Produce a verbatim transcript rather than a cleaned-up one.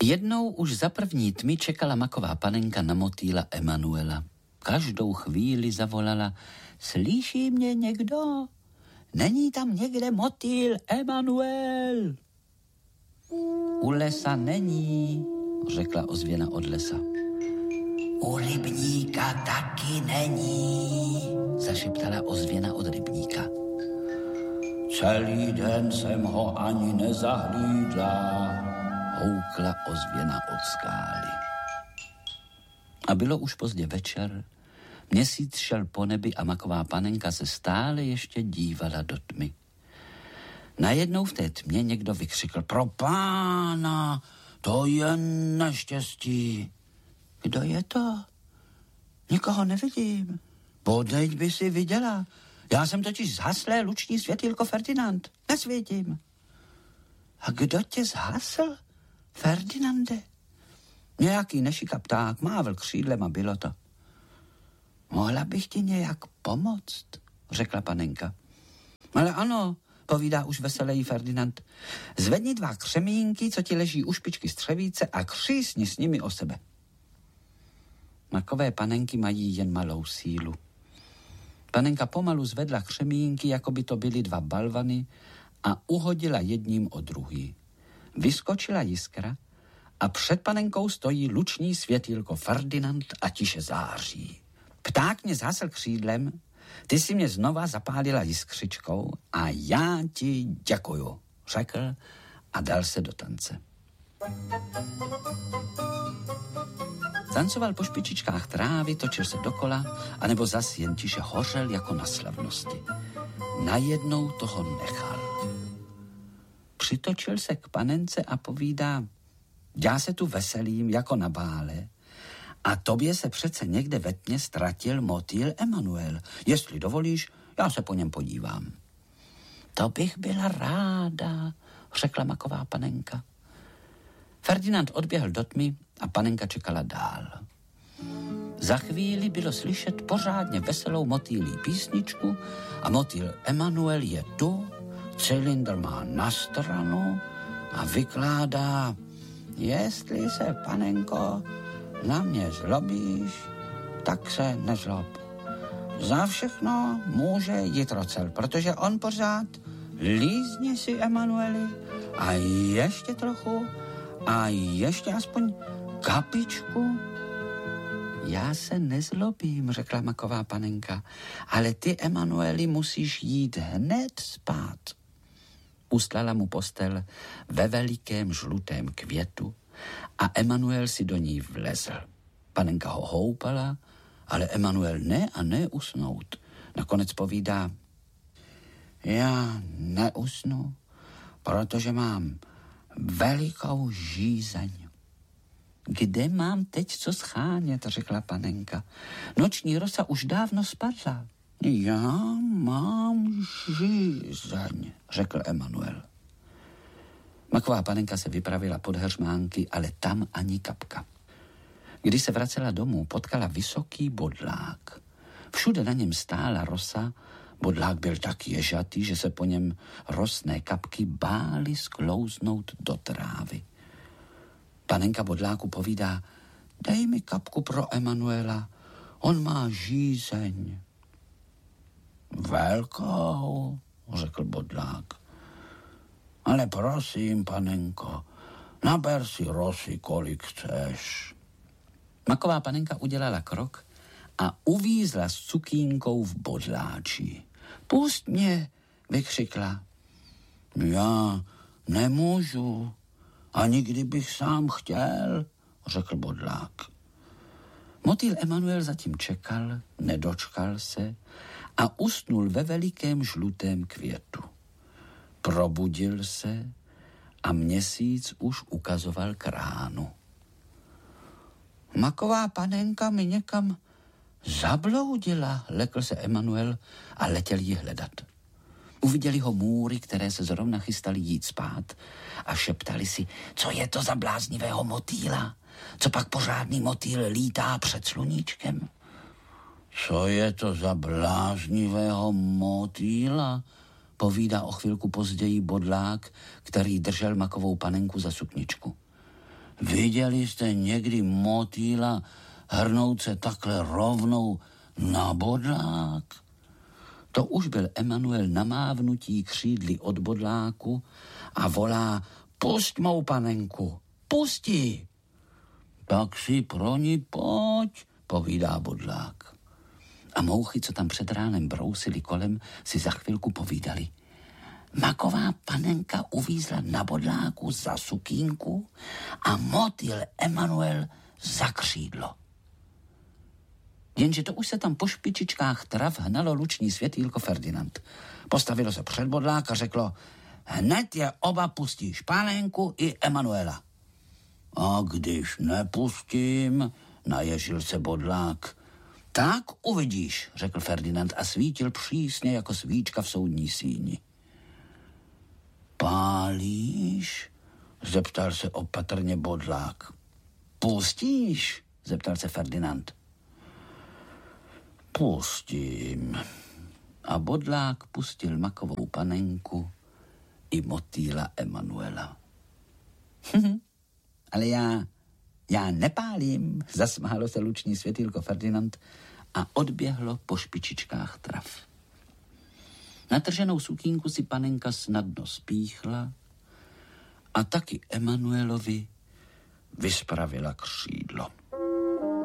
Jednou už za první tmy čekala maková panenka na motýla Emanuela. Každou chvíli zavolala: Slyší mě někdo? Není tam někde motýl Emanuel? U lesa není, řekla ozvěna od lesa. U rybníka taky není, zašeptala ozvěna od rybníka. Celý den jsem ho ani nezahlídla, houkla ozvěna od skály. A bylo už pozdě večer, měsíc šel po nebi a maková panenka se stále ještě dívala do tmy. Najednou v té tmě někdo vykřikl: Pro pána, to je neštěstí. Kdo je to? Nikoho nevidím. Podeď by si viděla. Já jsem totiž zhaslé luční světýlko Ferdinand. Nesvítím. A kdo tě zhasl, Ferdinande? Nějaký nešika pták, mával křídlem a bylo to. Mohla bych ti nějak pomoct, řekla panenka. Ale ano, povídá už veselejí Ferdinand. Zvedni dva křemínky, co ti leží u špičky střevíce, a křísni s nimi o sebe. Makové panenky mají jen malou sílu. Panenka pomalu zvedla křemínky, jako by to byly dva balvany, a uhodila jedním o druhý. Vyskočila jiskra a před panenkou stojí luční světýlko Ferdinand a tiše září. Pták mě zhasl křídlem, ty si mě znova zapálila jiskřičkou a já ti děkuju, řekl a dal se do tance. Tancoval po špičičkách trávy, točil se dokola, anebo zas jen tiše hořel jako na slavnosti. Najednou toho nechal. Přitočil se k panence a povídá: Já se tu veselím jako na bále a tobě se přece někde ve tmě ztratil motýl Emanuel. Jestli dovolíš, já se po něm podívám. To bych byla ráda, řekla maková panenka. Ferdinand odběhl do tmy a panenka čekala dál. Za chvíli bylo slyšet pořádně veselou motýlí písničku a motýl Emanuel je tu, cylindr má na stranu a vykládá: Jestli se, panenko, na mě zlobíš, tak se nezlob. Za všechno může Jitrocel, protože on pořád lízni si, Emanueli, a ještě trochu, a ještě aspoň kapičku. Já se nezlobím, řekla maková panenka, ale ty, Emanueli, musíš jít hned spát. Ustlala mu postel ve velikém žlutém květu a Emanuel si do ní vlezl. Panenka ho houpala, ale Emanuel ne a ne usnout. Nakonec povídá: Já neusnu, protože mám velikou žízeň. Kde mám teď co schánět, řekla panenka. Noční rosa už dávno spadla. Já mám žízeň, řekl Emanuel. Maková panenka se vypravila pod heřmánky, ale tam ani kapka. Když se vracela domů, potkala vysoký bodlák. Všude na něm stála rosa, bodlák byl tak ježatý, že se po něm rosné kapky bály sklouznout do trávy. Panenka bodláku povídá: Dej mi kapku pro Emanuela, on má žízeň. Velkou, řekl bodlák. Ale prosím, panenko, naber si rosy, kolik chceš. Maková panenka udělala krok a uvízla s cukínkou v bodláči. Pust mě, vykřikla. Já nemůžu, ani kdybych sám chtěl, řekl bodlák. Motýl Emanuel zatím čekal, nedočkal se a usnul ve velikém žlutém květu. Probudil se a měsíc už ukazoval k ránu. Maková panenka mi někam zabloudila, lekl se Emanuel a letěl ji hledat. Uviděli ho můry, které se zrovna chystali jít spát a šeptali si: Co je to za bláznivého motýla? Co pak pořádný motýl lítá před sluníčkem? Co je to za bláznivého motýla? Povídá o chvilku později bodlák, který držel makovou panenku za sukničku. Viděli jste někdy motýla hrnout se takhle rovnou na bodlák? To už byl Emanuel na mávnutí křídly od bodláku a volá: pusť mou panenku, pusti. Tak si pro ní pojď, povídá bodlák. A mouchy, co tam před ránem brousili kolem, si za chvilku povídali: maková panenka uvízla na bodláku za sukínku a motýl Emanuel za křídlo. Jenže to už se tam po špičičkách trav hnalo luční světýlko Ferdinand. Postavilo se před bodlák a řeklo: hned je oba pustíš, panenku i Emanuela. A když nepustím, naježil se bodlák. Tak uvidíš, řekl Ferdinand a svítil přísně jako svíčka v soudní síni. Pálíš? Zeptal se opatrně bodlák. Pustíš? Zeptal se Ferdinand. Pustím. A bodlák pustil makovou panenku i motýla Emanuela. Ale já, já nepálím, zasmálo se luční světýlko Ferdinand a odběhlo po špičičkách trav. Natrženou sukínku si panenka snadno spíchla a taky Emanuelovi vyspravila křídlo.